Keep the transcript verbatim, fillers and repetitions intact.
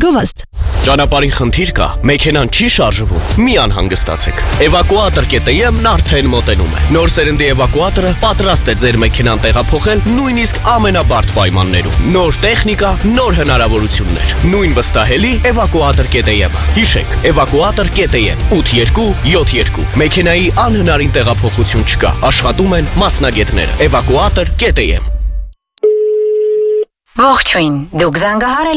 Գովաստ։ Ճանապարհին խնդիր կա, մեքենան չի շարժվում։ Մի անհանգստացեք։ Էվակուատոր կետ եմ-ն արդեն մոտենում է։ Նոր սերնդի էվակուատորը պատրաստ է ձեր մեքենան տեղափոխել նույնիսկ ամենաբարդ պայմաններում։ Նոր տեխնիկա, նոր հնարավորություններ։ Նույն վստահելի էվակուատոր կետ եմ։ Հիշեք, էվակուատոր կետ եմ ութ երկու յոթ երկու։ Մեքենայի անհնարին տեղափոխություն չկա։ Աշխատում են մասնագետները։ Էվակուատոր կետ եմ։ Ողջույն, դուք զանգահարել